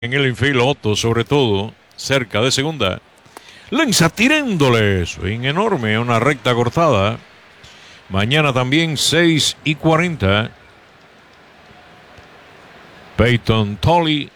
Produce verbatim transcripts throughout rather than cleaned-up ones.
En el infield, Otto, sobre todo, cerca de segunda. Lanza tirándole, swing enorme, una recta cortada. Mañana también seis y cuarenta. Peyton Tolley.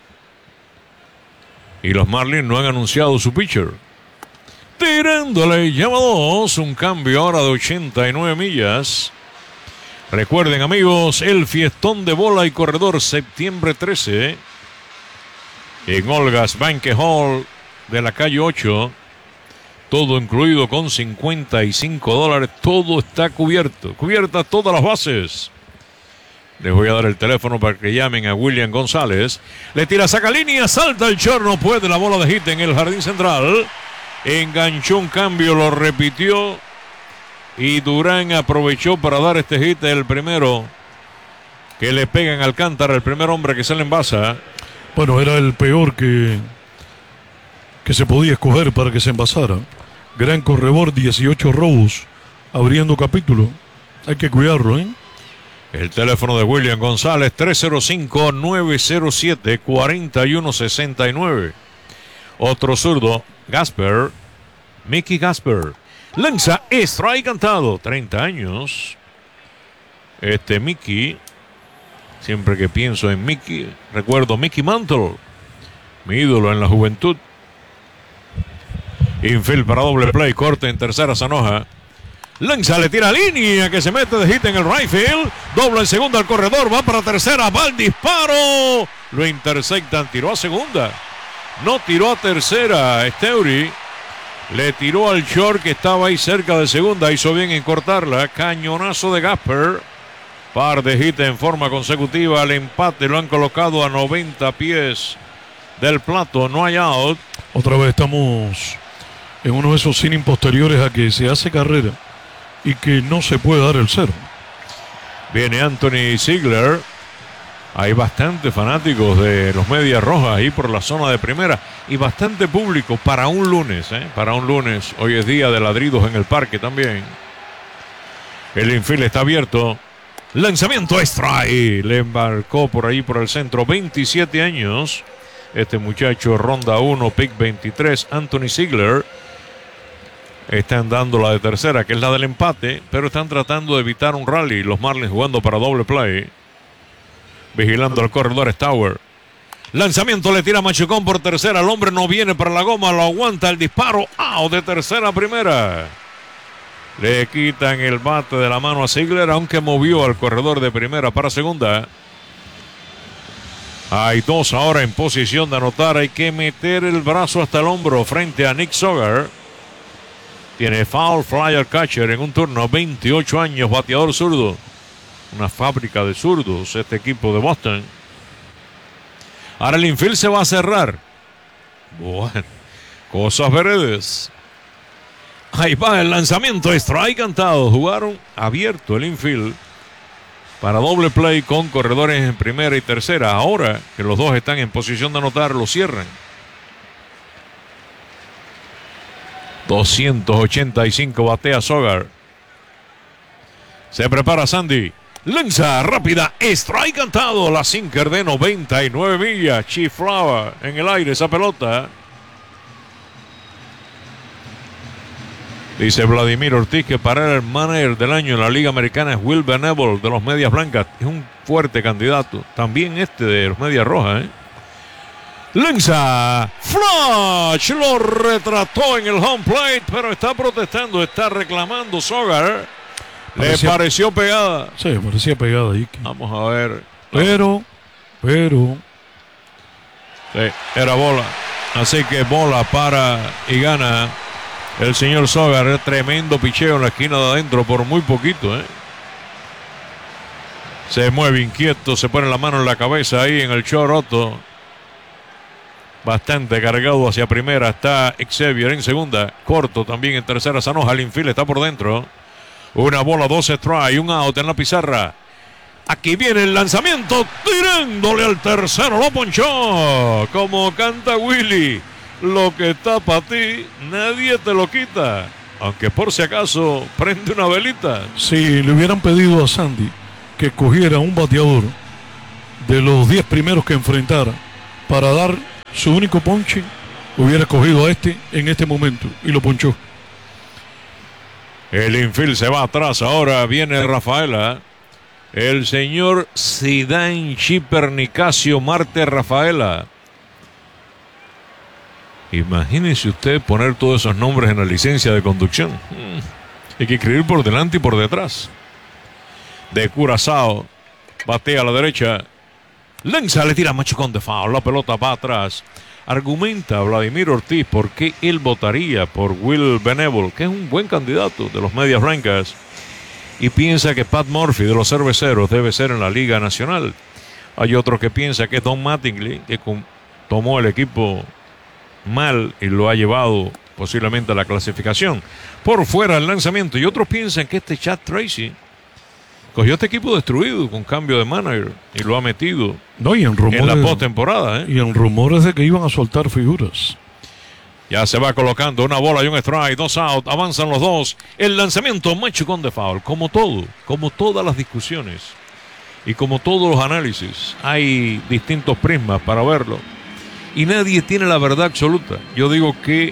Y los Marlins no han anunciado su pitcher. Tirándole, llama dos. Un cambio ahora de ochenta y nueve millas. Recuerden, amigos, el fiestón de bola y corredor septiembre trece. En Olga's Banquet Hall de la calle ocho. Todo incluido con cincuenta y cinco dólares. Todo está cubierto. Cubiertas todas las bases. Les voy a dar el teléfono para que llamen a William González. Le tira, saca línea, salta el short, no puede. La bola de hit en el jardín central. Enganchó un cambio, lo repitió. Y Durán aprovechó para dar este hit. El primero que le pega en Alcántara. El primer hombre que se le envasa. Bueno, era el peor que, que se podía escoger para que se envasara. Gran corredor, dieciocho robos, abriendo capítulo. Hay que cuidarlo, ¿eh? El teléfono de William González, tres cero cinco, nueve cero siete, cuatro uno seis nueve. Otro zurdo, Gasper, Mickey Gasper. Lanza, strike cantado, treinta años. Este Mickey... Siempre que pienso en Mickey, recuerdo Mickey Mantle, mi ídolo en la juventud. Infield para doble play, corte en tercera, Zanoja. Lanza, le tira línea que se mete de hit en el right field. Dobla en segunda al corredor, va para tercera, va el disparo. Lo interceptan, tiró a segunda. No tiró a tercera, Steury. Le tiró al short que estaba ahí cerca de segunda, hizo bien en cortarla. Cañonazo de Gasper. Par de hits en forma consecutiva. El empate lo han colocado a noventa pies del plato. No hay out. Otra vez estamos en uno de esos innings posteriores a que se hace carrera y que no se puede dar el cero. Viene Anthony Ziegler. Hay bastantes fanáticos de los Medias Rojas ahí por la zona de primera. Y bastante público para un lunes. ¿eh? Para un lunes. Hoy es día de ladridos en el parque también. El infield está abierto. Lanzamiento strike. Le embarcó por ahí por el centro. veintisiete años. Este muchacho, ronda uno, pick veintitrés. Anthony Ziegler. Están dando la de tercera, que es la del empate. Pero están tratando de evitar un rally. Los Marlins jugando para doble play. Vigilando al corredor Stauer. Lanzamiento, le tira Machucón por tercera. El hombre no viene para la goma. Lo aguanta el disparo. Out de tercera a primera. Le quitan el bate de la mano a Ziegler, aunque movió al corredor de primera para segunda. Hay dos ahora en posición de anotar. Hay que meter el brazo hasta el hombro frente a Nick Sogar. Tiene foul fly al catcher en un turno. veintiocho años, bateador zurdo. Una fábrica de zurdos este equipo de Boston. Ahora el infield se va a cerrar. Bueno, cosas veredes. Ahí va el lanzamiento, strike cantado. Jugaron abierto el infield para doble play con corredores en primera y tercera. Ahora que los dos están en posición de anotar, lo cierran. doscientos ochenta y cinco batea Sogar. Se prepara Sandy. Lanza rápida, strike cantado. La sinker de noventa y nueve millas. Chiflaba en el aire esa pelota. Dice Vladimir Ortiz que para el manager del año en la Liga Americana es Will Venable de los Medias Blancas. Es un fuerte candidato. También este de los Medias Rojas. ¿eh? Lanza. Flash. Lo retrató en el home plate, pero está protestando, está reclamando Sogar. Parecía, Le pareció pegada. Sí, parecía pegada ahí. Vamos a ver. Pero, pero. Sí, era bola. Así que bola para y gana el señor Sogar. Tremendo picheo en la esquina de adentro por muy poquito. ¿eh? Se mueve inquieto, se pone la mano en la cabeza ahí en el short. Bastante cargado hacia primera. Está Xavier en segunda. Corto también en tercera. Zanoja. El infield está por dentro. Una bola, dos strike, un out en la pizarra. Aquí viene el lanzamiento, tirándole al tercero, lo ponchó. Como canta Willy, lo que está para ti, nadie te lo quita. Aunque por si acaso, prende una velita. Si le hubieran pedido a Sandy que cogiera un bateador de los diez primeros que enfrentara para dar su único ponche, hubiera cogido a este en este momento y lo ponchó. El infield se va atrás, ahora viene Rafaela. El señor Zidane Chipper Nicasio Marte Rafaela. Imagínese usted poner todos esos nombres en la licencia de conducción. Hmm. Hay que escribir por delante y por detrás. De Curazao, batea a la derecha. Lanza, le tira machucón de foul. La pelota va atrás. Argumenta Vladimir Ortiz por qué él votaría por Will Venable, que es un buen candidato de los Medias Blancas, y piensa que Pat Murphy de los Cerveceros debe ser en la Liga Nacional. Hay otro que piensa que es Don Mattingly, que tomó el equipo mal y lo ha llevado posiblemente a la clasificación. Por fuera el lanzamiento. Y otros piensan que este Chad Tracy cogió este equipo destruido con cambio de manager y lo ha metido no, y en, rumores, en la postemporada. ¿eh? Y en rumores de que iban a soltar figuras. Ya se va colocando una bola y un strike, dos out, avanzan los dos. El lanzamiento, machucón de foul. Como todo, como todas las discusiones y como todos los análisis, hay distintos prismas para verlo. Y nadie tiene la verdad absoluta. Yo digo que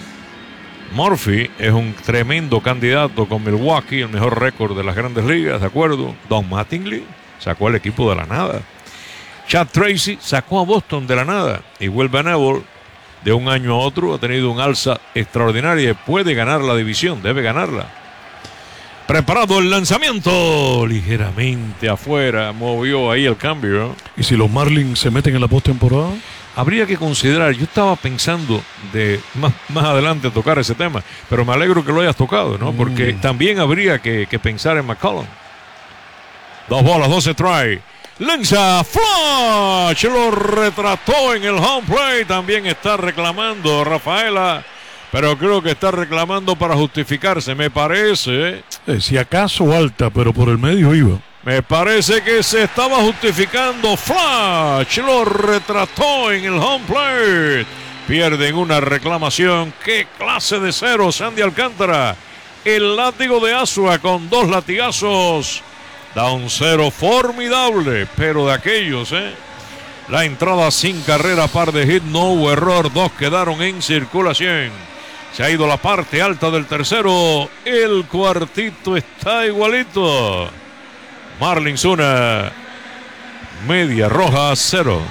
Murphy es un tremendo candidato con Milwaukee, el mejor récord de las grandes ligas, ¿de acuerdo? Don Mattingly sacó al equipo de la nada. Chad Tracy sacó a Boston de la nada. Y Will Venable, de un año a otro, ha tenido un alza extraordinaria y puede ganar la división, debe ganarla. Preparado el lanzamiento, ligeramente afuera, movió ahí el cambio. ¿Y si los Marlins se meten en la postemporada? Habría que considerar, yo estaba pensando de más, más adelante tocar ese tema, pero me alegro que lo hayas tocado, ¿no? Porque mm. también habría que, que pensar en McCollum. Dos bolas, dos strike. Lanza, flash, lo retrató en el home plate. También está reclamando Rafaela, pero creo que está reclamando para justificarse, me parece. Eh, si acaso alta, pero por el medio iba. Me parece que se estaba justificando. Flash lo retrató en el home plate. Pierden una reclamación. ¡Qué clase de cero, Sandy Alcántara! El látigo de Asua con dos latigazos. Da un cero formidable, pero de aquellos, ¿eh? La entrada sin carrera, par de hit, no hubo error. Dos quedaron en circulación. Se ha ido la parte alta del tercero. El cuartito está igualito. Marlins una, Media Roja cero.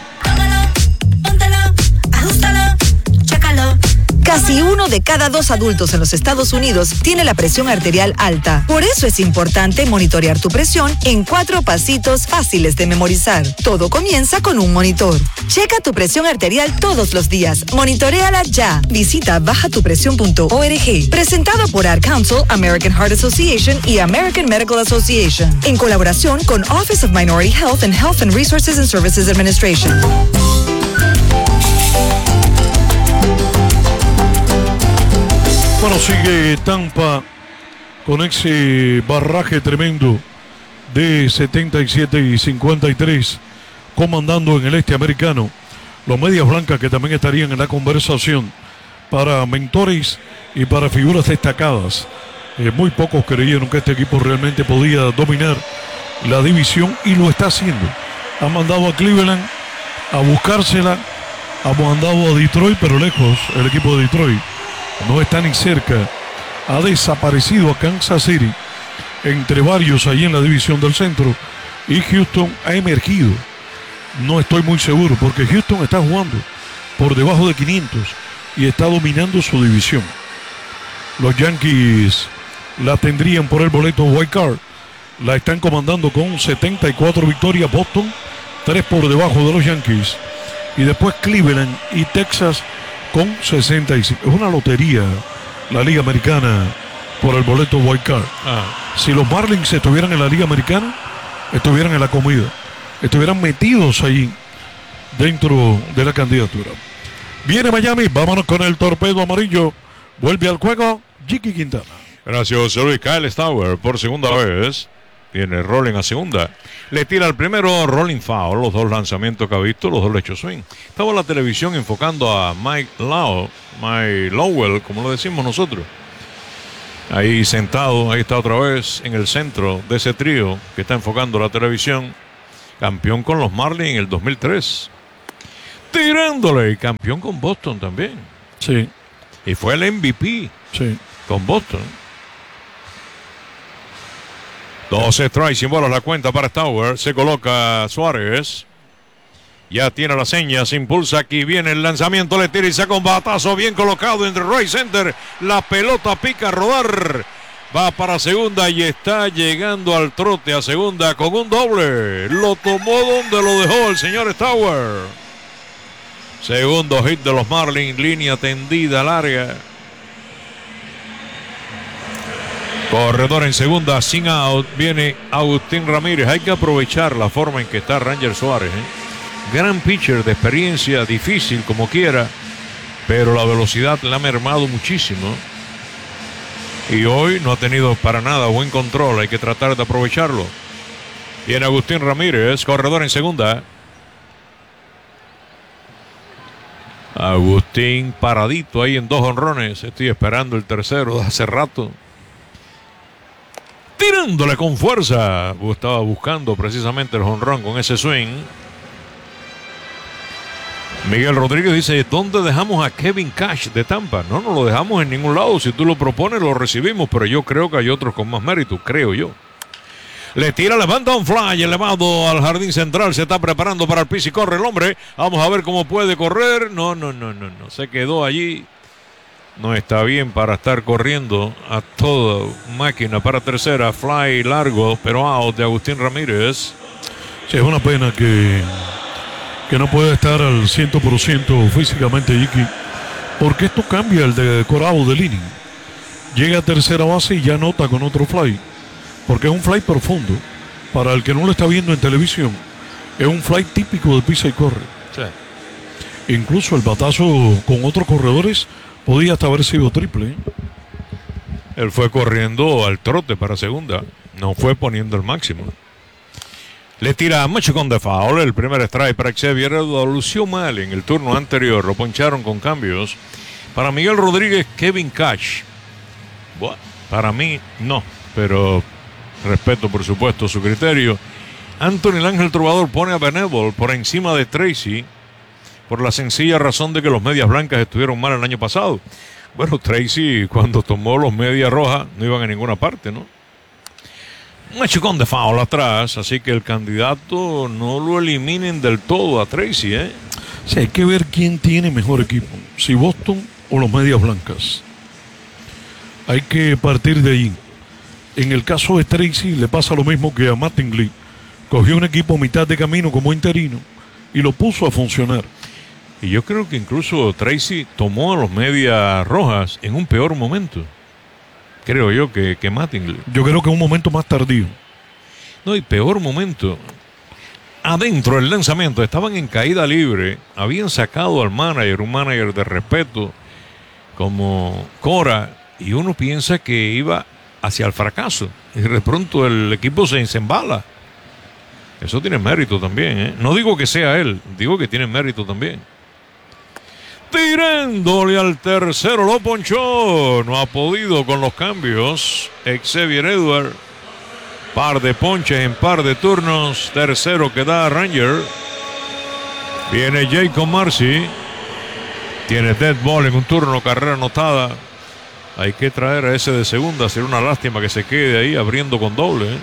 Casi uno de cada dos adultos en los Estados Unidos tiene la presión arterial alta. Por eso es importante monitorear tu presión en cuatro pasitos fáciles de memorizar. Todo comienza con un monitor. Checa tu presión arterial todos los días. Monitoréala ya. Visita baja tu presión punto org. Presentado por Ad Council, American Heart Association y American Medical Association. En colaboración con Office of Minority Health and Health and Resources and Services Administration. Bueno, sigue Tampa con ese barraje tremendo de setenta y siete y cincuenta y tres, comandando en el este americano. Los Medias Blancas, que también estarían en la conversación para mentores y para figuras destacadas. Eh, muy pocos creyeron que este equipo realmente podía dominar la división y lo está haciendo. Ha mandado a Cleveland a buscársela, ha mandado a Detroit, pero lejos el equipo de Detroit. No está ni cerca. Ha desaparecido a Kansas City entre varios allí en la división del centro. Y Houston ha emergido. No estoy muy seguro porque Houston está jugando por debajo de quinientos y está dominando su división. Los Yankees la tendrían por el boleto wild card. La están comandando con setenta y cuatro victorias Boston, tres por debajo de los Yankees. Y después Cleveland y Texas con sesenta y cinco. Es una lotería la Liga Americana por el boleto wild card. Ah. Si los Marlins estuvieran en la Liga Americana, estuvieran en la comida, estuvieran metidos ahí dentro de la candidatura. Viene Miami, vámonos con el torpedo amarillo. Vuelve al juego Jiki Quintana. Gracias, José Luis. Kyle Stauber por segunda vez. Viene Rolling a segunda. Le tira al primero, Rolling foul. Los dos lanzamientos que ha visto, los dos le echó swing. Estaba en la televisión enfocando a Mike Lau, Mike Lowell, como lo decimos nosotros. Ahí sentado, ahí está otra vez en el centro de ese trío que está enfocando la televisión. Campeón con los Marlins en el dos mil tres. Tirándole. Y campeón con Boston también. Sí. Y fue el M V P. Sí. Con Boston. Dos strikes sin bolas la cuenta para Stauer. Se coloca Suárez. Ya tiene la seña, se impulsa, aquí viene el lanzamiento, le tira y saca un batazo bien colocado entre right center. La pelota pica a rodar. Va para segunda y está llegando al trote a segunda con un doble. Lo tomó donde lo dejó el señor Stauer. Segundo hit de los Marlins, línea tendida larga. Corredor en segunda, sin out. Viene Agustín Ramírez. Hay que aprovechar la forma en que está Ranger Suárez, ¿eh? Gran pitcher de experiencia, difícil como quiera, pero la velocidad le ha mermado muchísimo. Y hoy no ha tenido para nada buen control, hay que tratar de aprovecharlo. Viene Agustín Ramírez, corredor en segunda. Agustín paradito ahí en dos jonrones. Estoy esperando el tercero de hace rato. Tirándole con fuerza. Estaba buscando precisamente el jonrón con ese swing. Miguel Rodríguez dice, ¿dónde dejamos a Kevin Cash de Tampa? No, no lo dejamos en ningún lado. Si tú lo propones, lo recibimos. Pero yo creo que hay otros con más mérito, creo yo. Le tira, levanta un fly elevado al jardín central. Se está preparando para el piso y corre el hombre. Vamos a ver cómo puede correr. No, no, no, no, no. Se quedó allí. No está bien para estar corriendo a toda máquina para tercera. Fly largo, pero out de Agustín Ramírez. Sí, es una pena que... que no puede estar al cien por ciento físicamente, Jiki, porque esto cambia el decorado del inning. Llega a tercera base y ya nota con otro fly, porque es un fly profundo. Para el que no lo está viendo en televisión, es un fly típico de pisa y corre. Sí. Incluso el batazo con otros corredores podía hasta haber sido triple. Él fue corriendo al trote para segunda, no fue poniendo el máximo. Le tira mucho con de foul. El primer strike para Xavier Eduardo. Lució mal en el turno anterior. Lo poncharon con cambios. Para Miguel Rodríguez, Kevin Cash. Bueno, para mí, no. Pero respeto, por supuesto, su criterio. Anthony el Ángel Trovador pone a Benevol por encima de Tracy. Por la sencilla razón de que los medias blancas estuvieron mal el año pasado. Bueno, Tracy, cuando tomó los medias rojas, no iban a ninguna parte, ¿no? Un machucón de foul atrás, así que el candidato no lo eliminen del todo a Tracy, ¿eh? Sí, hay que ver quién tiene mejor equipo, si Boston o los medias blancas. Hay que partir de ahí. En el caso de Tracy le pasa lo mismo que a Mattingly. Cogió un equipo a mitad de camino como interino y lo puso a funcionar. Y yo creo que incluso Tracy tomó a los medias rojas en un peor momento. Creo yo que, que Mattingly. Yo creo que un momento más tardío. No, y peor momento. Adentro del lanzamiento, estaban en caída libre. Habían sacado al manager, un manager de respeto como Cora. Y uno piensa que iba hacia el fracaso. Y de pronto el equipo se embala. Eso tiene mérito también, ¿eh? No digo que sea él, digo que tiene mérito también. Tirándole al tercero, lo ponchó. No ha podido con los cambios. Xavier Edward. Par de ponches en par de turnos. Tercero que da Ranger. Viene Jacob Marcy. Tiene dead ball en un turno, carrera anotada. Hay que traer a ese de segunda. Sería una lástima que se quede ahí abriendo con doble, ¿eh?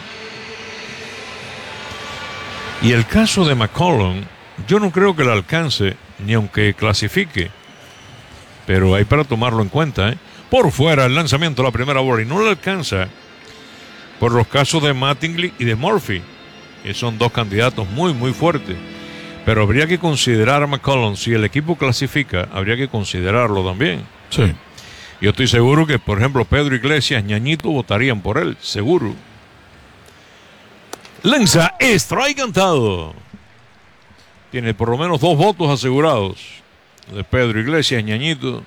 Y el caso de McCollum, yo no creo que le alcance, ni aunque clasifique. Pero hay para tomarlo en cuenta, ¿eh? Por fuera el lanzamiento, la primera bola, y no le alcanza por los casos de Mattingly y de Murphy, que son dos candidatos muy, muy fuertes. Pero habría que considerar a McCollum. Si el equipo clasifica, habría que considerarlo también. Sí. Yo estoy seguro que, por ejemplo, Pedro Iglesias, Ñañito votarían por él, seguro. Lanza, strike cantado. Tiene por lo menos dos votos asegurados de Pedro Iglesias, Ñañito.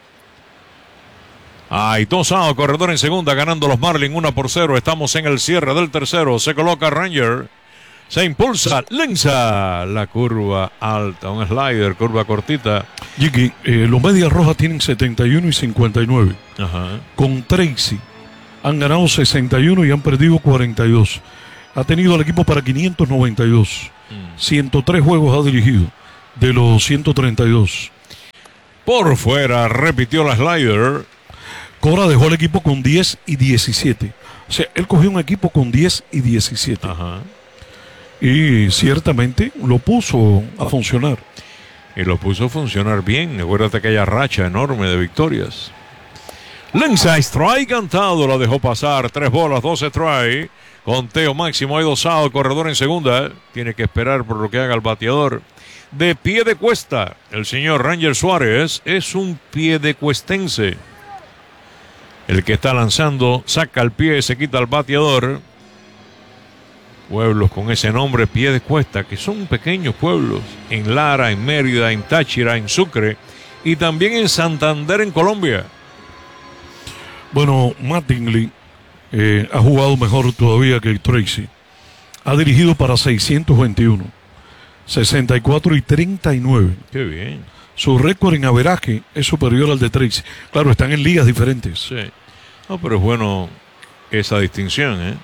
Hay dos outs, corredor en segunda, ganando los Marlins uno por cero. Estamos en el cierre del tercero. Se coloca Ranger. Se impulsa, lanza la curva alta, un slider, curva cortita. Jiki, eh, los medias rojas tienen setenta y uno y cincuenta y nueve. Ajá. Con Tracy han ganado sesenta y uno y han perdido cuarenta y dos. Ha tenido al equipo para quinientos noventa y dos. Mm. ciento tres juegos ha dirigido. de los ciento treinta y dos. Por fuera, repitió la slider. Cora dejó el equipo con diez y diecisiete. O sea, él cogió un equipo con diez y diecisiete. Ajá. Y ciertamente lo puso a funcionar. Y lo puso a funcionar bien. Acuérdate aquella racha enorme de victorias. Lanza strike cantado, la dejó pasar. Tres bolas, doce strike. Conteo máximo, hay dos outs, corredor en segunda. Tiene que esperar por lo que haga el bateador. De pie de cuesta, el señor Ranger Suárez es un piedecuestense. El que está lanzando, saca el pie, se quita el bateador. Pueblos con ese nombre, Piedecuesta, que son pequeños pueblos. En Lara, en Mérida, en Táchira, en Sucre y también en Santander, en Colombia. Bueno, Mattingly eh, ha jugado mejor todavía que Tracy. Ha dirigido para seiscientos veintiuno, sesenta y cuatro y treinta y nueve. Qué bien. Su récord en averaje es superior al de Tracy. Claro, están en ligas diferentes. Sí. No, pero es bueno esa distinción, ¿eh?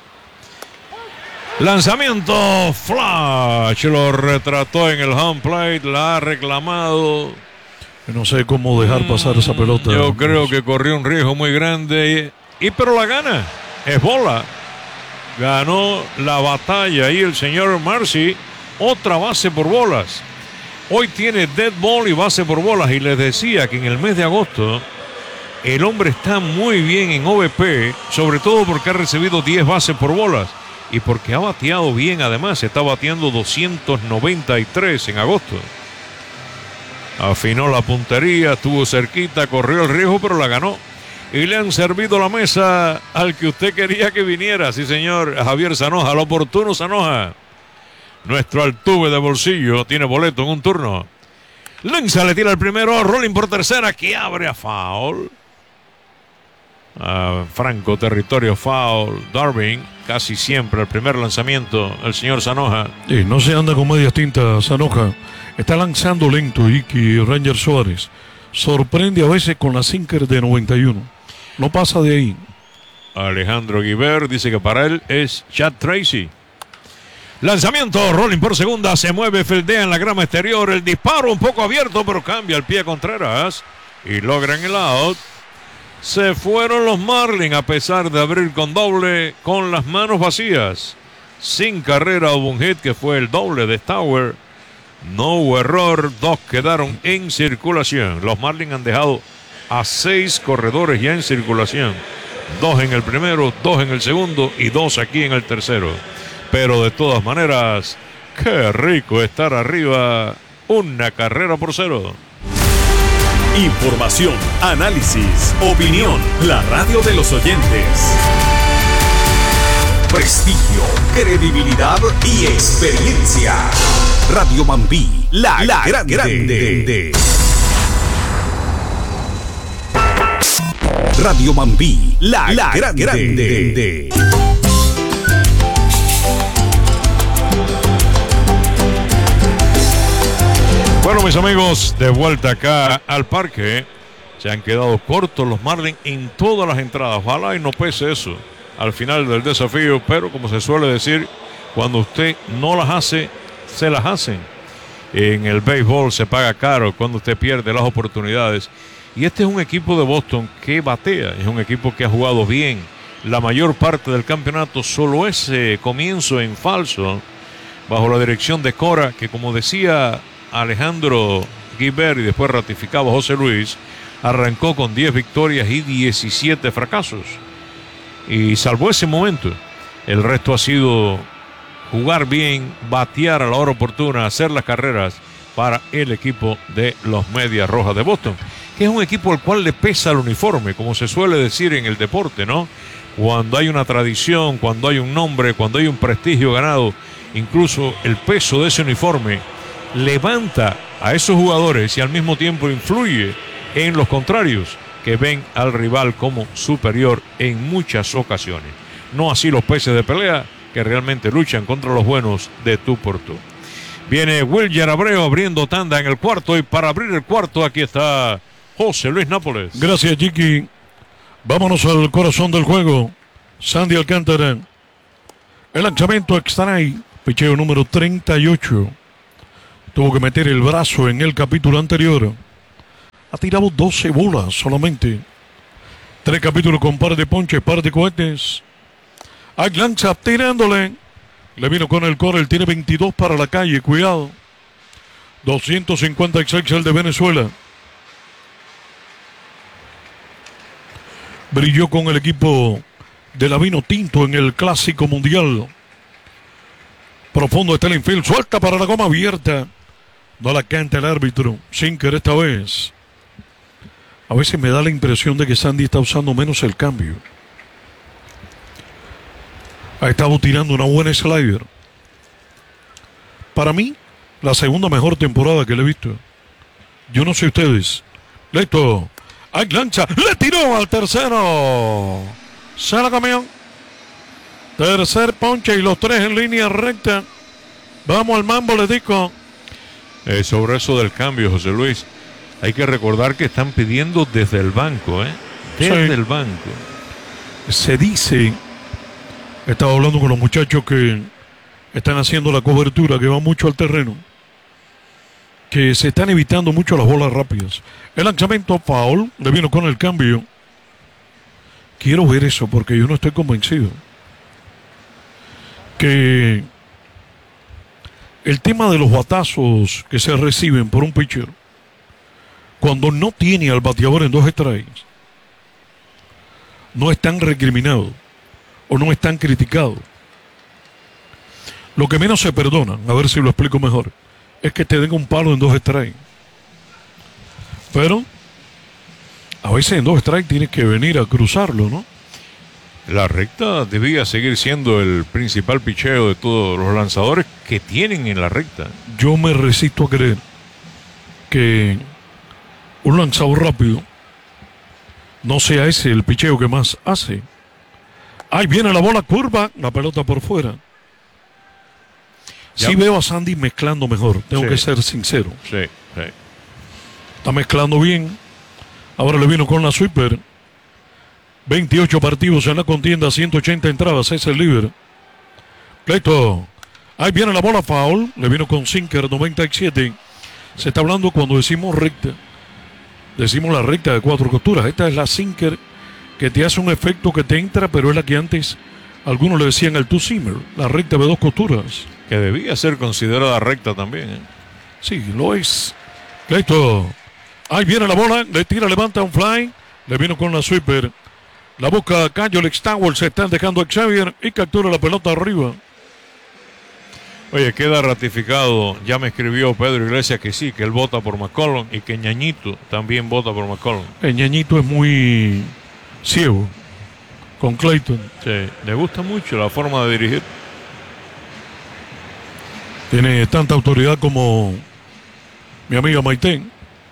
Lanzamiento flash. Lo retrató en el home plate. La ha reclamado. No sé cómo dejar pasar esa pelota. Yo creo que corrió un riesgo muy grande. Y, y pero la gana. Es bola. Ganó la batalla ahí el señor Marcy. Otra base por bolas. Hoy tiene dead ball y base por bolas. Y les decía que en el mes de agosto el hombre está muy bien en O V P. Sobre todo porque ha recibido diez bases por bolas. Y porque ha bateado bien además. Está bateando doscientos noventa y tres en agosto. Afinó la puntería, estuvo cerquita, corrió el riesgo, pero la ganó. Y le han servido la mesa al que usted quería que viniera. Sí, señor, Javier Zanoja, lo oportuno Zanoja. Nuestro Altuve de bolsillo tiene boleto en un turno. Lanza, le tira el primero, rolling por tercera, que abre a foul. A franco territorio foul. Darwin, casi siempre el primer lanzamiento, el señor Zanoja. Sí, no se anda con medias tintas, Zanoja. Está lanzando lento y que Ranger Suárez sorprende a veces con la sinker de noventa y uno. No pasa de ahí. Alejandro Guibert dice que para él es Chad Tracy. Lanzamiento, rolling por segunda, se mueve, fildea en la grama exterior, el disparo un poco abierto, pero cambia el pie Contreras y logran el out. Se fueron los Marlins a pesar de abrir con doble, con las manos vacías. Sin carrera hubo un hit que fue el doble de Stauer. No hubo error, dos quedaron en circulación. Los Marlins han dejado a seis corredores ya en circulación. Dos en el primero, dos en el segundo y dos aquí en el tercero. Pero de todas maneras, qué rico estar arriba, una carrera por cero. Información, análisis, opinión, la radio de los oyentes. Prestigio, credibilidad y experiencia. Radio Mambí, la, la grande. grande. Radio Mambí, la, la grande. grande. Bueno, mis amigos, de vuelta acá al parque. Se han quedado cortos los Marlins en todas las entradas. Ojalá y no pese eso al final del desafío, pero como se suele decir, cuando usted no las hace, se las hacen. En el béisbol se paga caro cuando usted pierde las oportunidades. Y este es un equipo de Boston que batea, es un equipo que ha jugado bien la mayor parte del campeonato. Solo ese comienzo en falso, bajo la dirección de Cora, que como decía Alejandro Guibert y después ratificaba José Luis, arrancó con diez victorias y diecisiete fracasos. Y salvo ese momento, el resto ha sido jugar bien, batear a la hora oportuna, hacer las carreras para el equipo de los Medias Rojas de Boston, que es un equipo al cual le pesa el uniforme, como se suele decir en el deporte, ¿no? Cuando hay una tradición, cuando hay un nombre, cuando hay un prestigio ganado, incluso el peso de ese uniforme levanta a esos jugadores y al mismo tiempo influye en los contrarios, que ven al rival como superior en muchas ocasiones. No así los peces de pelea, que realmente luchan contra los buenos de tú por tú. Viene Wilyer Abreu abriendo tanda en el cuarto, y para abrir el cuarto aquí está José Luis Nápoles. Gracias, Chiqui. Vámonos al corazón del juego. Sandy Alcántara. El lanzamiento extrae, picheo número treinta y ocho. tuvo que meter el brazo en el capítulo anterior. Ha tirado doce bolas solamente. Tres capítulos con par de ponches, par de cohetes. Hay lanza tirándole. Le vino con el core, él tiene veintidós para la calle, cuidado. doscientos cincuenta y seis el de Venezuela. Brilló con el equipo de la Vino Tinto en el Clásico Mundial. Profundo está el infield, suelta para la goma abierta. No la canta el árbitro. Sinker esta vez. A veces me da la impresión de que Sandy está usando menos el cambio. Ha estado tirando una buena slider. Para mí, la segunda mejor temporada que le he visto. Yo no sé ustedes. Listo. Hay lancha. Le tiró al tercero. Se la comió. Tercer ponche y los tres en línea recta. Vamos al mambo, le digo. Eh, sobre eso del cambio, José Luis, hay que recordar que están pidiendo desde el banco, ¿eh? Desde sí. el banco. Se dice, he estado hablando con los muchachos que están haciendo la cobertura, que van mucho al terreno, que se están evitando mucho las bolas rápidas. El lanzamiento foul, le vino con el cambio. Quiero ver eso porque yo no estoy convencido. Que el tema de los batazos que se reciben por un pitcher, cuando no tiene al bateador en dos strikes, no es tan recriminado o no es tan criticado. Lo que menos se perdona, a ver si lo explico mejor, es que te den un palo en dos strikes. Pero a veces en dos strikes tienes que venir a cruzarlo, ¿no? La recta debía seguir siendo el principal picheo de todos los lanzadores que tienen en la recta. Yo me resisto a creer que un lanzador rápido no sea ese el picheo que más hace. Ahí viene la bola curva, la pelota por fuera. Sí veo a Sandy mezclando mejor, tengo sí. que ser sincero. Sí, sí. Está mezclando bien. Ahora le vino con la sweeper. veintiocho partidos en la contienda, ciento ochenta entradas, es el líder. Pleito. Ahí viene la bola foul. Le vino con sinker, noventa y siete. Se está hablando cuando decimos recta. Decimos la recta de cuatro costuras. Esta es la sinker que te hace un efecto que te entra, pero es la que antes algunos le decían el two-seamer, la recta de dos costuras. Que debía ser considerada recta también, ¿eh? Sí, lo es. Pleito. Ahí viene la bola. Le tira, levanta un fly. Le vino con la sweeper. La busca Cayo Lex Tower, se están dejando a Xavier y captura la pelota arriba. Oye, queda ratificado, ya me escribió Pedro Iglesias que sí, que él vota por McCollum y que Ñañito también vota por McCollum. El Ñañito es muy ciego con Clayton. Sí, le gusta mucho la forma de dirigir. Tiene tanta autoridad como mi amiga Maitén.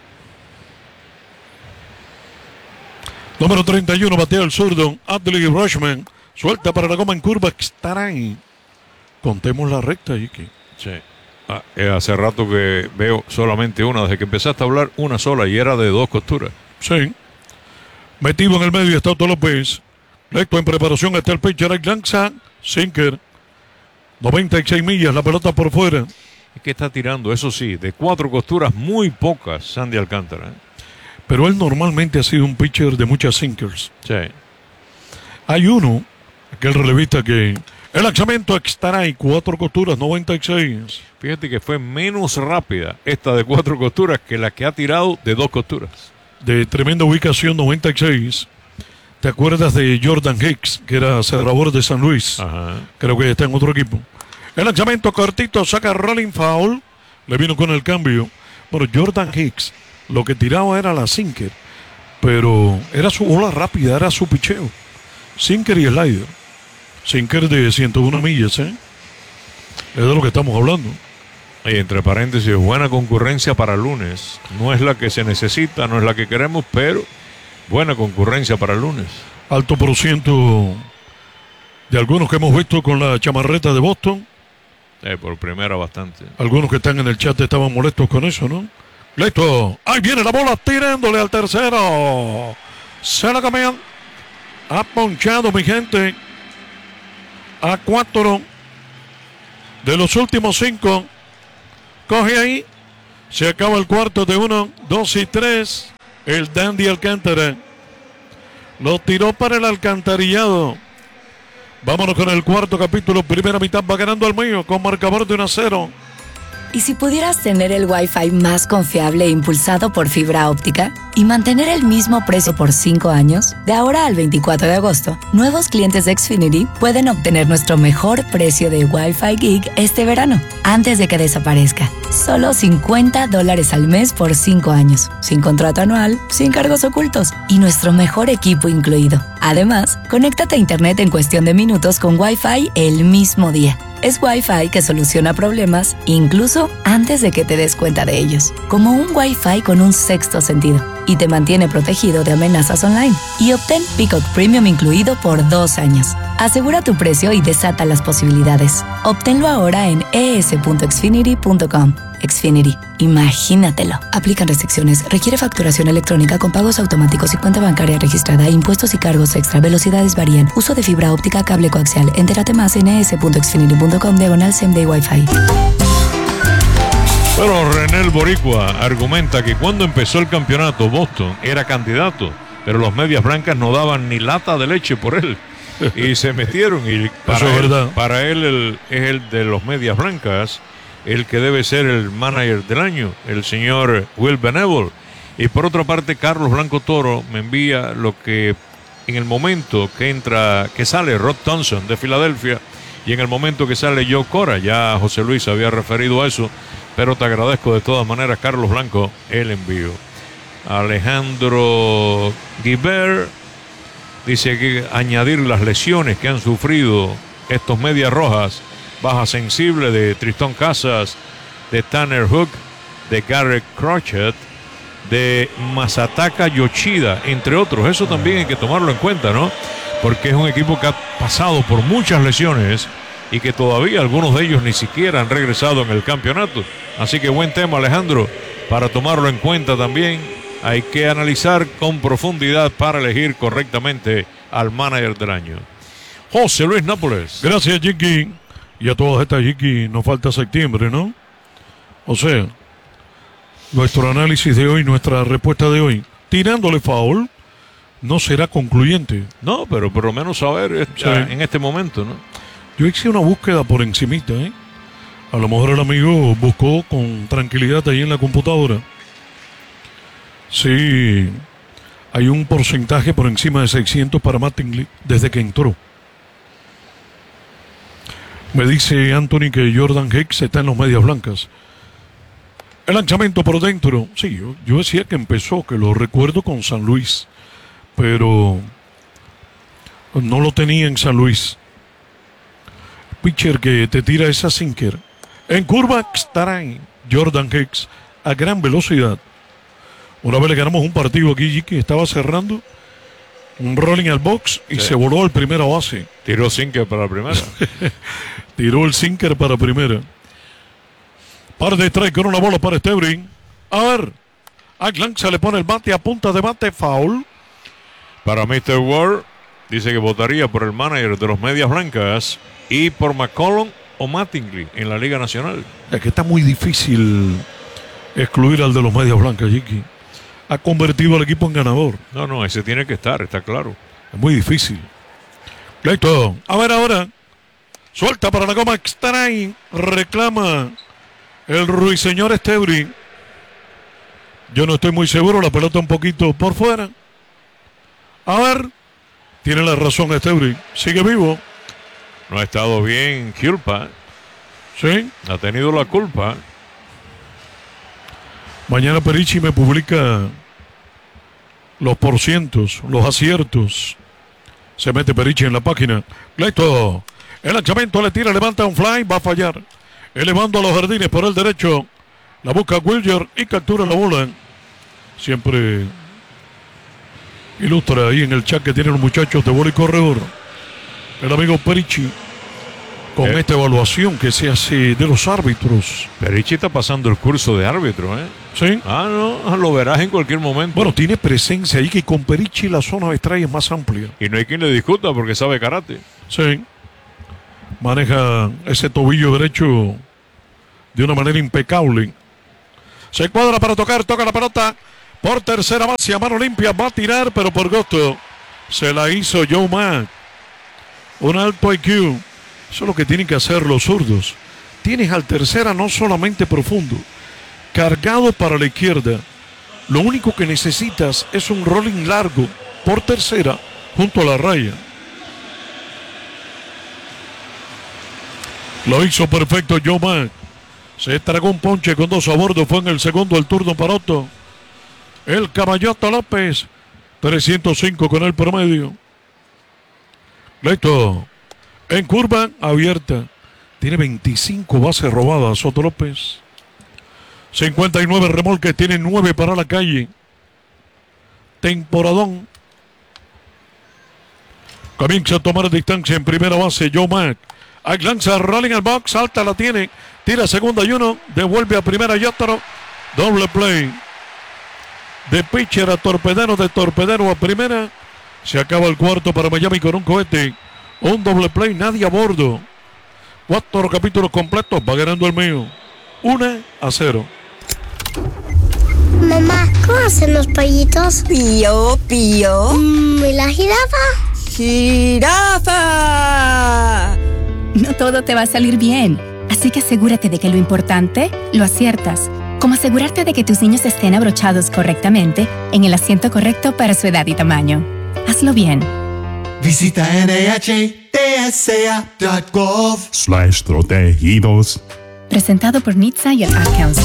Número treinta y uno, batea el zurdo, Adley Rushman. Suelta para la goma en curva, estará ahí. Contemos la recta, Iki. Sí. Ah, eh, hace rato que veo solamente una, desde que empezaste a hablar, una sola, y era de dos costuras. Sí. Metido en el medio está Otto López. Recto en preparación está el pitcher, hay lanza, sinker. noventa y seis millas, la pelota por fuera. Es que está tirando, eso sí, de cuatro costuras, muy pocas, Sandy Alcántara, ¿eh? Pero él normalmente ha sido un pitcher de muchas sinkers. Sí. Hay uno, aquel relevista que... El lanzamiento estará ahí, cuatro costuras, noventa y seis. Fíjate que fue menos rápida esta de cuatro costuras que la que ha tirado de dos costuras. De tremenda ubicación, noventa y seis. ¿Te acuerdas de Jordan Hicks, que era cerrador de San Luis? Ajá. Creo que está en otro equipo. El lanzamiento cortito, saca rolling foul. Le vino con el cambio. Bueno, Jordan Hicks, lo que tiraba era la sinker, pero era su bola rápida, era su picheo. Sinker y slider. Sinker de ciento uno millas, ¿eh? Es de lo que estamos hablando. Y entre paréntesis, buena concurrencia para el lunes. No es la que se necesita, no es la que queremos, pero buena concurrencia para el lunes. Alto por ciento de algunos que hemos visto con la chamarreta de Boston. Eh, por primera bastante. Algunos que están en el chat estaban molestos con eso, ¿no? Listo. Ahí viene la bola tirándole al tercero. Se la cambian. Ha ponchado, mi gente, a cuatro de los últimos cinco. Coge ahí. Se acaba el cuarto de uno, dos y tres. El Dandy Alcántara lo tiró para el alcantarillado. Vámonos con el cuarto capítulo. Primera mitad va ganando al mío con marcador de uno a cero. ¿Y si pudieras tener el Wi-Fi más confiable e impulsado por fibra óptica y mantener el mismo precio por cinco años? De ahora al veinticuatro de agosto, nuevos clientes de Xfinity pueden obtener nuestro mejor precio de Wi-Fi Gig este verano, antes de que desaparezca. Solo cincuenta dólares al mes por cinco años, sin contrato anual, sin cargos ocultos y nuestro mejor equipo incluido. Además, conéctate a Internet en cuestión de minutos con Wi-Fi el mismo día. Es Wi-Fi que soluciona problemas incluso antes de que te des cuenta de ellos. Como un Wi-Fi con un sexto sentido. Y te mantiene protegido de amenazas online. Y obtén Peacock Premium incluido por dos años. Asegura tu precio y desata las posibilidades. Obténlo ahora en e s punto xfinity punto com. Xfinity. Imagínatelo. Aplican restricciones. Requiere facturación electrónica con pagos automáticos y cuenta bancaria registrada. Impuestos y cargos extra. Velocidades varían. Uso de fibra óptica, cable coaxial. Entérate más en e s punto xfinity punto com diagonal same day Wi-Fi. Pero René el Boricua argumenta que cuando empezó el campeonato Boston era candidato, pero los medias blancas no daban ni lata de leche por él. Y se metieron. Y para Eso es él, verdad. para él el, es el de los medias blancas el que debe ser el manager del año, el señor Will Benevol. Y por otra parte, Carlos Blanco Toro me envía lo que en el momento que entra, que sale Rod Thompson de Filadelfia y en el momento que sale Joe Cora, ya José Luis había referido a eso, pero te agradezco de todas maneras, Carlos Blanco, el envío. Alejandro Guibert dice que añadir las lesiones que han sufrido estos medias rojas, baja sensible de Tristón Casas, de Tanner Hook, de Garrett Crochet, de Masataka Yoshida, entre otros. Eso también hay que tomarlo en cuenta, ¿no? Porque es un equipo que ha pasado por muchas lesiones y que todavía algunos de ellos ni siquiera han regresado en el campeonato. Así que buen tema, Alejandro, para tomarlo en cuenta también. Hay que analizar con profundidad para elegir correctamente al manager del año. José Luis Nápoles. Gracias, Jiki. Y a todas estas, Jiki, nos falta septiembre, ¿no? O sea, nuestro análisis de hoy, nuestra respuesta de hoy, tirándole foul, no será concluyente. No, pero por lo menos saber Sí. en este momento, ¿no? Yo hice una búsqueda por encimita, ¿eh? A lo mejor el amigo buscó con tranquilidad ahí en la computadora. Sí, hay un porcentaje por encima de seiscientos para Mattingly desde que entró. Me dice Anthony que Jordan Hicks está en los medias blancas. El lanzamiento por dentro. Sí, yo, yo decía que empezó, que lo recuerdo con San Luis, pero no lo tenía en San Luis. Pitcher que te tira esa sinker. En curva estará Jordan Hicks a gran velocidad. Una vez le ganamos un partido aquí, que estaba cerrando un rolling al box y Sí. se voló al primera base. Tiró Sinker para la primera. Tiró el sinker para primera. Par de strike con una bola para Stebring. A ver. A Glank se le pone el bate a punta de bate. Foul. Para mister Ward, dice que votaría por el manager de los medias blancas y por McCollum o Mattingly en la Liga Nacional. Es que está muy difícil excluir al de los medias blancas, Jiki. Ha convertido al equipo en ganador. No, no, ese tiene que estar, está claro. Es muy difícil. Listo. A ver ahora. Suelta para la goma extra. Reclama el ruiseñor Stebring. Yo no estoy muy seguro. La pelota un poquito por fuera. A ver. Tiene la razón Stebring. Sigue vivo. No ha estado bien Culpa. Sí. Ha tenido la culpa. Mañana Perichi me publica los porcientos, los aciertos. Se mete Perichi en la página. Listo. El lanzamiento le tira, levanta un fly, va a fallar. Elevando a los jardines por el derecho. La busca Wilger y captura la bola. Siempre ilustra ahí en el chat que tienen los muchachos de bola y corredor. El amigo Perichi. Con Eh. esta evaluación que se hace de los árbitros. Perichi está pasando el curso de árbitro, ¿eh? ¿Sí? Ah, no, lo verás en cualquier momento. Bueno, tiene presencia ahí que con Perichi la zona de strike es más amplia. Y no hay quien le discuta porque sabe karate. Sí. Maneja ese tobillo derecho de una manera impecable. Se cuadra para tocar, toca la pelota por tercera base, a mano limpia, va a tirar, pero por gusto se la hizo Joe Mack. Un alto I Q, eso es lo que tienen que hacer los zurdos. Tienes al tercera no solamente profundo, cargado para la izquierda. Lo único que necesitas es un rolling largo por tercera junto a la raya. Lo hizo perfecto Joe Mack. Se tragó un ponche con dos a bordo. Fue en el segundo el turno para Otto. El Caballito López. trescientos cinco con el promedio. Listo. En curva abierta. Tiene veinticinco bases robadas Otto López. cincuenta y nueve remolques. Tiene nueve para la calle. Temporadón. Comienza a tomar distancia en primera base Joe Mack. Ahí lanza rolling al box, alta la tiene, tira segunda y uno, devuelve a primera Yotaro, doble play. De pitcher a torpedero, de torpedero a primera. Se acaba el cuarto para Miami con un cohete. Un doble play, nadie a bordo. Cuatro capítulos completos, va ganando el mío. Uno a cero. Mamá, ¿cómo hacen los pollitos? Pío, pío. Mm, ¿Y la jirafa? ¡Jirafa! No todo te va a salir bien, así que asegúrate de que lo importante lo aciertas, como asegurarte de que tus niños estén abrochados correctamente en el asiento correcto para su edad y tamaño. Hazlo bien. Visita N H T S A punto gov slash protegidos. Presentado por N H T S A y el Ad Council.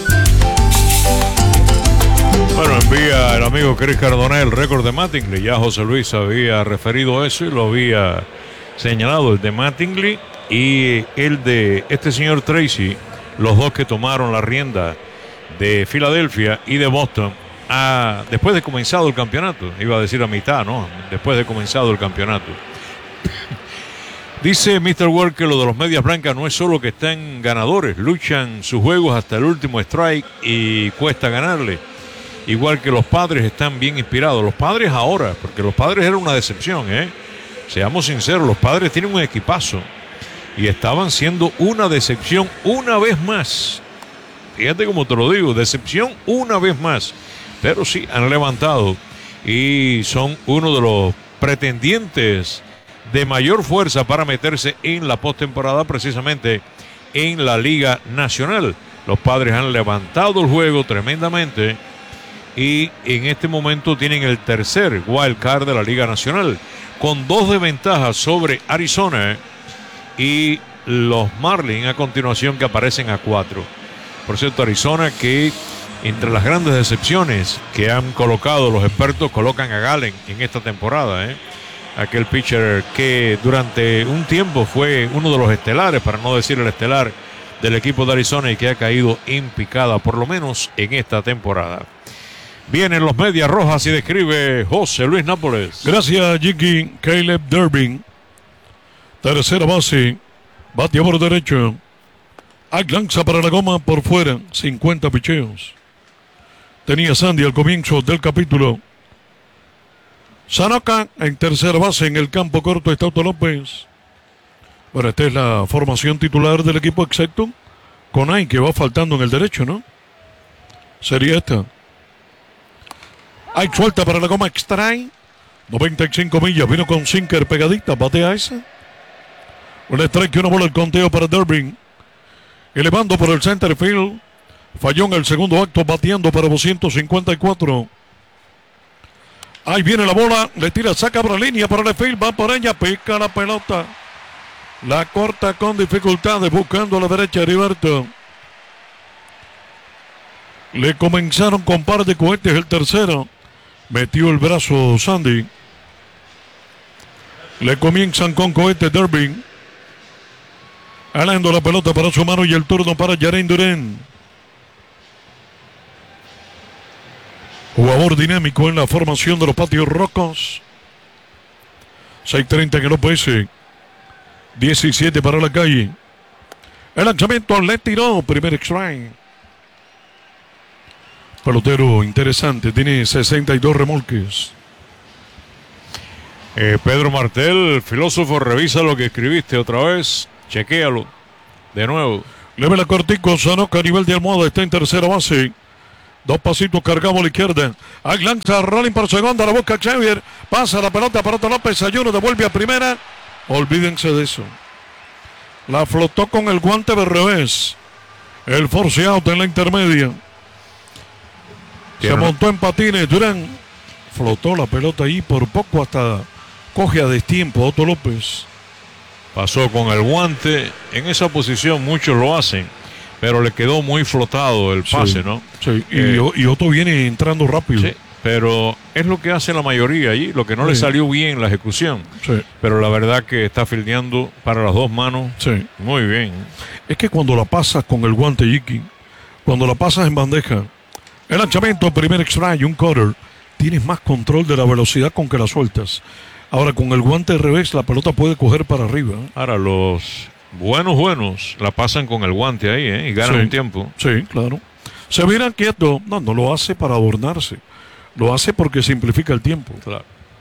Bueno, envía el amigo Chris Cardona el récord de Mattingly. Ya José Luis había referido eso y lo había señalado, el de Mattingly y el de este señor Tracy, los dos que tomaron la rienda de Filadelfia y de Boston a, después de comenzado el campeonato. Iba a decir a mitad, ¿no? Después de comenzado el campeonato. Dice mister Ward que lo de los Medias Blancas no es solo que están ganadores, luchan sus juegos hasta el último strike y cuesta ganarle. Igual que los Padres están bien inspirados. Los Padres ahora, porque los Padres eran una decepción, ¿eh? Seamos sinceros, los Padres tienen un equipazo y estaban siendo una decepción una vez más. Fíjate cómo te lo digo, decepción una vez más. Pero sí, han levantado y son uno de los pretendientes de mayor fuerza para meterse en la postemporada, precisamente en la Liga Nacional. Los Padres han levantado el juego tremendamente y en este momento tienen el tercer wild card de la Liga Nacional, con dos de ventaja sobre Arizona y los Marlins a continuación, que aparecen a cuatro. Por cierto, Arizona, que entre las grandes decepciones que han colocado los expertos, colocan a Gallen en esta temporada, ¿eh? Aquel pitcher que durante un tiempo fue uno de los estelares, para no decir el estelar, del equipo de Arizona y que ha caído en picada, por lo menos en esta temporada. Vienen los Medias Rojas y describe José Luis Nápoles. Gracias, Jiggy. Caleb Durbin. Tercera base. Bate por derecho. Hay lanza para la goma por fuera. cincuenta picheos. Tenía Sandy al comienzo del capítulo. Sanoka en tercera base. En el campo corto está Otto López. Bueno, esta es la formación titular del equipo, excepto Conay, que va faltando en el derecho, ¿no? Sería esta. Hay suelta para la goma extra. noventa y cinco millas. Vino con sinker pegadita. Batea esa. Un strike y una bola el conteo para Durbin. Elevando por el center field. Falló en el segundo acto. Bateando para doscientos cincuenta y cuatro. Ahí viene la bola. Le tira, saca para la línea. Para el field. Va por ella. Pica la pelota. La corta con dificultades. Buscando a la derecha Heriberto. Le comenzaron con par de cohetes el tercero. Metió el brazo Sandy. Le comienzan con cohete Durbin. Alando la pelota para su mano y el turno para Yarain Durán. Jugador dinámico en la formación de los Patios Rocos. seis treinta en el O P S. diecisiete para la calle. El lanzamiento le tiró. Primer strike. Pelotero interesante, tiene sesenta y dos remolques. Eh, Pedro Martel, filósofo, revisa lo que escribiste otra vez, chequéalo de nuevo. Le ve la cortico, Sanoca a nivel de almohada, está en tercera base. Dos pasitos cargamos a la izquierda. Ahí lanza Rolling por segunda, la busca Xavier. Pasa la pelota para Otto López, Ayuno devuelve a primera. Olvídense de eso. La flotó con el guante de revés. El force out en la intermedia. Se montó en patines, Durán. Flotó la pelota ahí por poco hasta coge a destiempo Otto López. Pasó con el guante. En esa posición muchos lo hacen, pero le quedó muy flotado el pase, sí, ¿no? Sí, y, eh, y Otto viene entrando rápido. Sí, pero es lo que hace la mayoría allí, lo que no sí. le salió bien la ejecución. Sí. Pero la verdad que está fildeando para las dos manos. Sí. Muy bien. Es que cuando la pasas con el guante, Jiki, cuando la pasas en bandeja, el lanzamiento, primer strike, un cutter, tienes más control de la velocidad con que la sueltas. Ahora, con el guante de revés, la pelota puede coger para arriba. Ahora, los buenos, buenos, la pasan con el guante ahí, ¿eh? Y ganan sí, un tiempo. Sí, claro. Se miran quietos. No, no lo hace para adornarse. Lo hace porque simplifica el tiempo. Claro.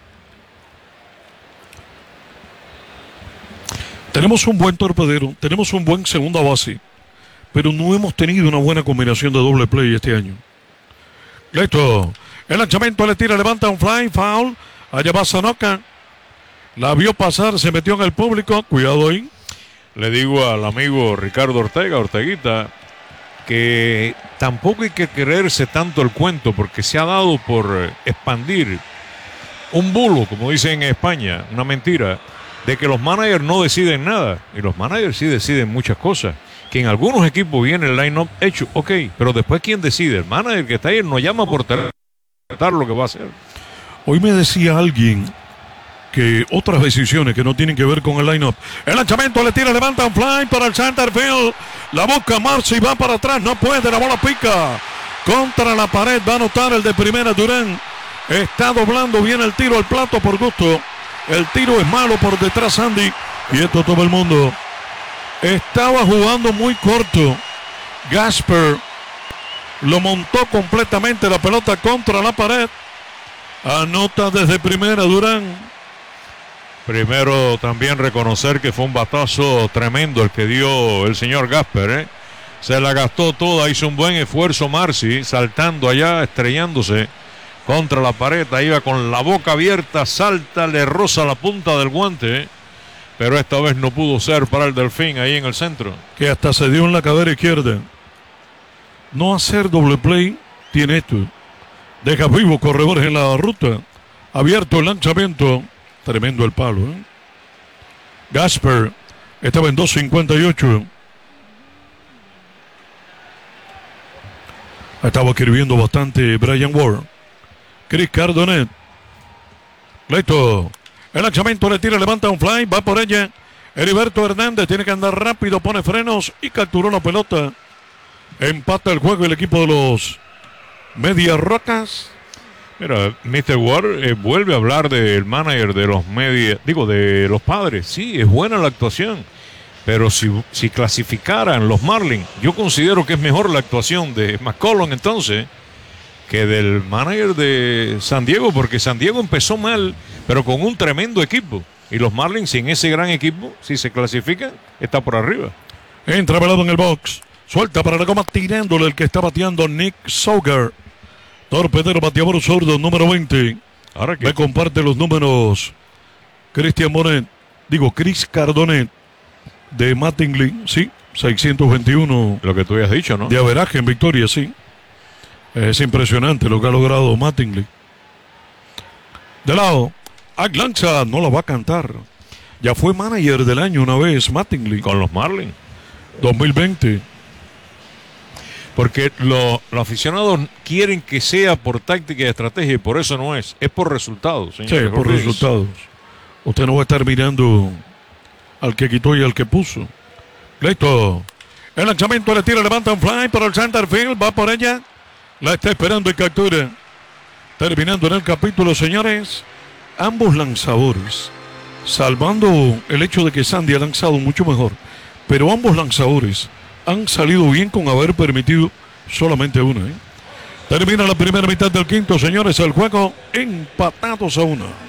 Tenemos un buen torpedero, tenemos un buen segunda base, pero no hemos tenido una buena combinación de doble play este año. Listo. El lanzamiento le tira, levanta un fly, foul. Allá va Sanoca. La vio pasar, se metió en el público. Cuidado ahí. Le digo al amigo Ricardo Ortega, Orteguita, que tampoco hay que creerse tanto el cuento, porque se ha dado por expandir un bulo, como dicen en España, una mentira, de que los managers no deciden nada. Y los managers sí deciden muchas cosas. Que en algunos equipos viene el line-up hecho, ok, pero después ¿quién decide? El manager que está ahí no llama por teléfono lo que va a hacer. Hoy me decía alguien que otras decisiones que no tienen que ver con el line-up. El lanzamiento le tira, levanta un fly para el center field. La busca Marcy, va para atrás, no puede, la bola pica. Contra la pared, va a anotar el de primera Durán. Está doblando bien el tiro al plato por gusto. El tiro es malo por detrás Andy. Y esto todo el mundo. Estaba jugando muy corto. Gasper lo montó completamente la pelota contra la pared. Anota desde primera Durán. Primero también reconocer que fue un batazo tremendo el que dio el señor Gasper, ¿eh? Se la gastó toda, hizo un buen esfuerzo Marcy, saltando allá, estrellándose contra la pared. Ahí iba con la boca abierta, salta, le roza la punta del guante, ¿eh? Pero esta vez no pudo ser para el Delfín ahí en el centro. Que hasta se dio en la cadera izquierda. No hacer doble play tiene esto. Deja vivo corredores en la ruta. Abierto el lanzamiento. Tremendo el palo, ¿eh? Gasper estaba en dos cincuenta y ocho. Estaba escribiendo bastante Brian Ward. Chris Cardonet. Listo. El lanzamiento le tira, levanta un fly, va por ella. Heriberto Hernández tiene que andar rápido, pone frenos y capturó la pelota. Empata el juego el equipo de los Medias Rocas. Mira, mister Ward eh, vuelve a hablar del manager de los Medias, digo, de los Padres. Sí, es buena la actuación, pero si, si clasificaran los Marlins, yo considero que es mejor la actuación de McCollum entonces que del manager de San Diego, porque San Diego empezó mal, pero con un tremendo equipo. Y los Marlins sin ese gran equipo, si se clasifican, está por arriba. Entra velado en el box. Suelta para la goma, tirándole el que está bateando Nick Sauger. Torpedero bateador zurdo, número veinte. Ahora que me comparte los números Cristian Bonet, digo Chris Cardonet de Mattingly, sí, seiscientos veintiuno. Lo que tú habías dicho, ¿no? De averaje en victoria, sí. Es impresionante lo que ha logrado Mattingly. De lado, Aglanza no la va a cantar. Ya fue manager del año una vez, Mattingly. Con los Marlins. dos mil veinte. Porque lo, los aficionados quieren que sea por táctica y estrategia, y por eso no es. Es por resultados, señor. Sí, por Rodríguez. resultados. Usted no va a estar mirando al que quitó y al que puso. Listo. El lanzamiento le tira, levanta un fly para el center field. Va por ella. La está esperando y captura. Terminando en el capítulo, señores. Ambos lanzadores, salvando el hecho de que Sandy ha lanzado mucho mejor, pero ambos lanzadores han salido bien con haber permitido solamente una, ¿eh? Termina la primera mitad del quinto, señores, el juego empatados a una.